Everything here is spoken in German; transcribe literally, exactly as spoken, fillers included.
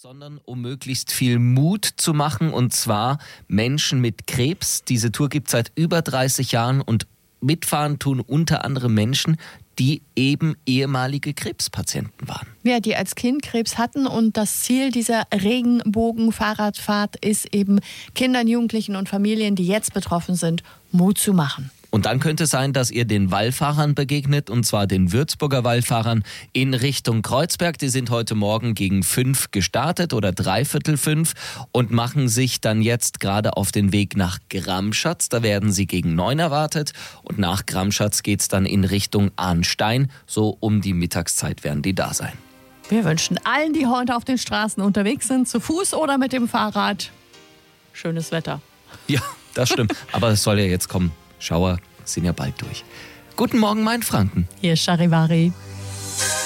sondern um möglichst viel Mut zu machen, und zwar Menschen mit Krebs. Diese Tour gibt es seit über dreißig Jahren und mitfahren tun unter anderem Menschen, die eben ehemalige Krebspatienten waren. Ja, die als Kind Krebs hatten, und das Ziel dieser Regenbogen-Fahrradfahrt ist eben, Kindern, Jugendlichen und Familien, die jetzt betroffen sind, Mut zu machen. Und dann könnte es sein, dass ihr den Wallfahrern begegnet, und zwar den Würzburger Wallfahrern in Richtung Kreuzberg. Die sind heute Morgen gegen fünf gestartet oder dreiviertel fünf und machen sich dann jetzt gerade auf den Weg nach Gramschatz. Da werden sie gegen neun erwartet, und nach Gramschatz geht es dann in Richtung Arnstein. So um die Mittagszeit werden die da sein. Wir wünschen allen, die heute auf den Straßen unterwegs sind, zu Fuß oder mit dem Fahrrad, schönes Wetter. Ja, das stimmt. Aber es soll ja jetzt kommen. Schauer sind ja bald durch. Guten Morgen, mein Franken. Hier ist Charivari.